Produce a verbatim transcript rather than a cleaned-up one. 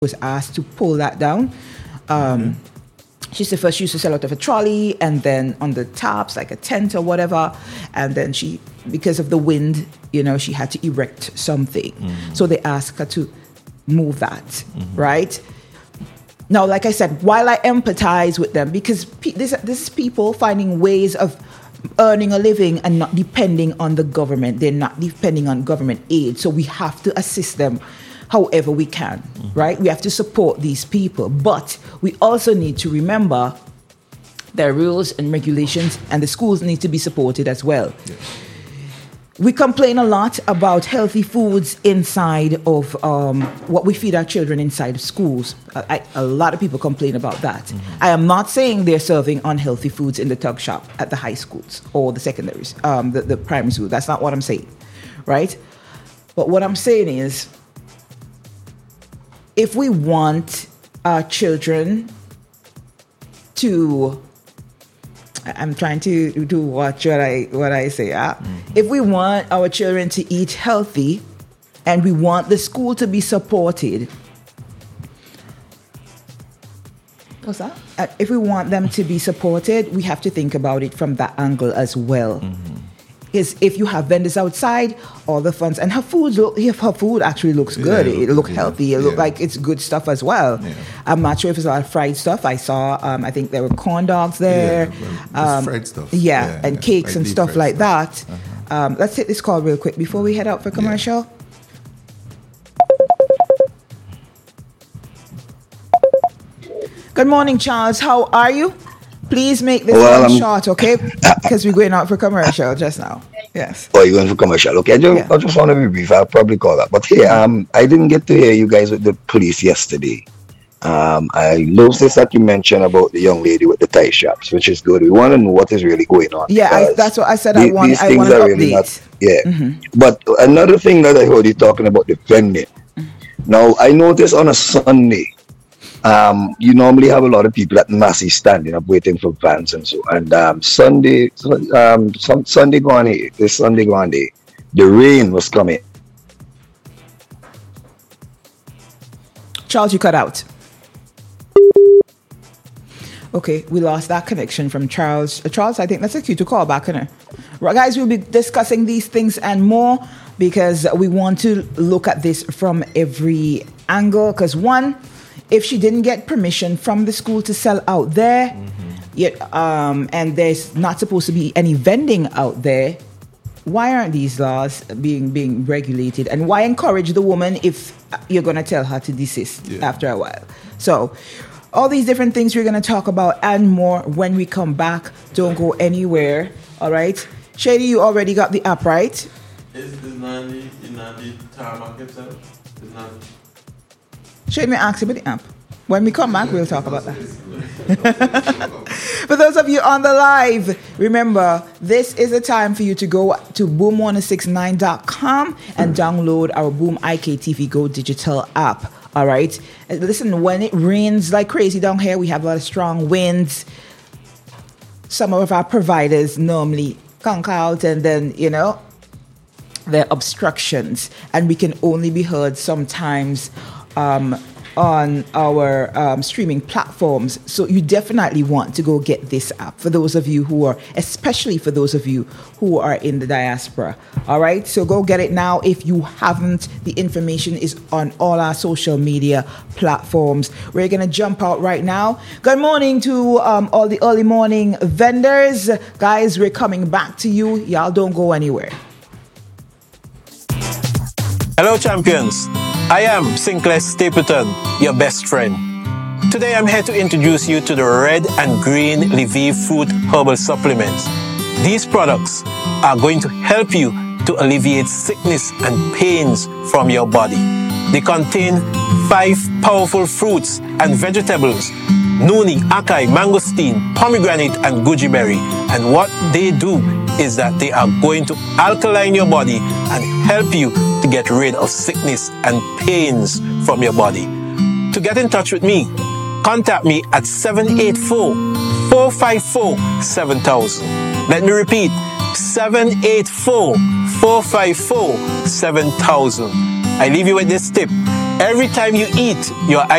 was asked to pull that down. Um, mm-hmm. She said first she used to sell out of a trolley and then on the tops, like a tent or whatever. And then she, because of the wind, you know, she had to erect something. Mm-hmm. So they asked her to move that, mm-hmm. right? Now, like I said, while I empathize with them, because pe- this, this is people finding ways of earning a living and not depending on the government. They're not depending on government aid. So we have to assist them however we can, mm-hmm. right? We have to support these people. But we also need to remember there are rules and regulations, and the schools need to be supported as well. Yes. We complain a lot about healthy foods inside of um, what we feed our children inside of schools. I, a lot of people complain about that. Mm-hmm. I am not saying they're serving unhealthy foods in the tug shop at the high schools or the secondaries, um, the, the primary school. That's not what I'm saying, right? But what I'm saying is, if we want our children to, I'm trying to do what should I what I say. Uh, mm-hmm. If we want our children to eat healthy, and we want the school to be supported, what's that? Uh, if we want them to be supported, we have to think about it from that angle as well. Mm-hmm. Is if you have vendors outside, all the funds, and her food, look, her food actually looks good. Yeah, it, it looks yeah, healthy. It yeah. looks like it's good stuff as well. Yeah. I'm not sure if it's a lot of fried stuff. I saw, um, I think there were corn dogs there. Yeah, well, um, fried stuff. Yeah, yeah and yeah, cakes like and stuff like stuff. that. Uh-huh. Um, let's take this call real quick before we head out for commercial. Yeah. Good morning, Charles. How are you? Please make this well, one um, short, okay? Because we're going out for commercial just now. Yes. Oh, you're going for commercial. Okay, I just, yeah. I just want to be brief. I'll probably call that. But hey, um, I didn't get to hear you guys with the police yesterday. Um, I love this that you mentioned about the young lady with the tie shops, which is good. We want to know what is really going on. Yeah, I, that's what I said. I these, want. These I things want are an really update. not. Yeah. Mm-hmm. But another thing that I heard you talking about the vending. Mm-hmm. Now I noticed on a Sunday. Um, you normally have a lot of people at Massey standing up waiting for vans and so. And um, Sunday, um, some Sunday gone here, this Sunday gone day, the rain was coming. Charles, you cut out. Okay, we lost that connection from Charles. Uh, Charles, I think that's a cue to call back, isn't it? Right, guys, we'll be discussing these things and more because we want to look at this from every angle. Because one, if she didn't get permission from the school to sell out there, mm-hmm. yet, um, and there's not supposed to be any vending out there, why aren't these laws being being regulated? And why encourage the woman if you're going to tell her to desist yeah. after a while? So all these different things we're going to talk about and more when we come back. Don't go anywhere. All right. Shady, you already got the app, right? Is is not the is not the tarmac itself? Is not. Shady, me ask you about the app. When we come back, we'll talk about that. For those of you on the live, remember, this is a time for you to go to boom one six nine dot com and download our Boom I K T V Go digital app. All right? And listen, when it rains like crazy down here, we have a lot of strong winds. Some of our providers normally conk out and then, you know, there are obstructions. And we can only be heard sometimes um, on our um, streaming platforms. So you definitely want to go get this app for those of you who are, especially for those of you who are in the diaspora. All right, so go get it now. If you haven't, the information is on all our social media platforms. We're going to jump out right now. Good morning to um, all the early morning vendors. Guys, we're coming back to you. Y'all don't go anywhere. Hello, champions. I am Sinclair Stapleton, your best friend. Today I'm here to introduce you to the red and green Lviv fruit herbal supplements. These products are going to help you to alleviate sickness and pains from your body. They contain five powerful fruits and vegetables: noni, acai, mangosteen, pomegranate, and goji berry. And what they do is that they are going to alkaline your body and help you to get rid of sickness and pains from your body. To get in touch with me, contact me at seven eight four, four five four, seven thousand. Let me repeat, seven eight four, four five four, seven thousand. I leave you with this tip. Every time you eat, your